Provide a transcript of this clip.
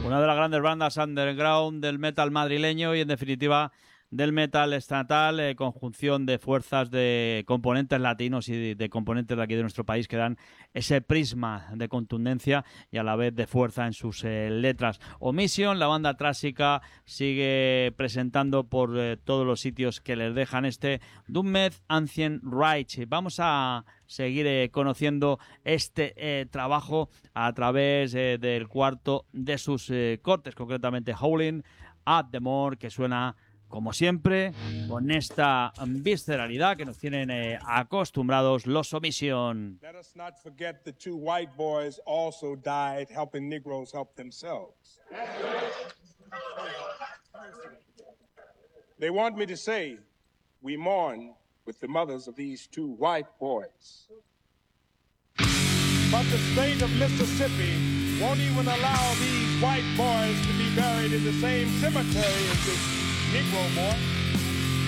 Una de las grandes bandas underground del metal madrileño y, en definitiva, del metal estatal, conjunción de fuerzas de componentes latinos y de componentes de aquí de nuestro país que dan ese prisma de contundencia y a la vez de fuerza en sus letras. Omission, la banda trásica, sigue presentando por todos los sitios que les dejan este Doomed Ancient Rites. Vamos a seguir conociendo este trabajo a través del cuarto de sus cortes, concretamente Howling at the Moor, que suena como siempre, con esta visceralidad que nos tienen acostumbrados los Omission. Let us not forget the two white boys also died helping Negroes help themselves. They want me to say, we mourn with the mothers of these two white boys. But the state of Mississippi won't even allow these white boys to be buried in the same cemetery as this Negro boy.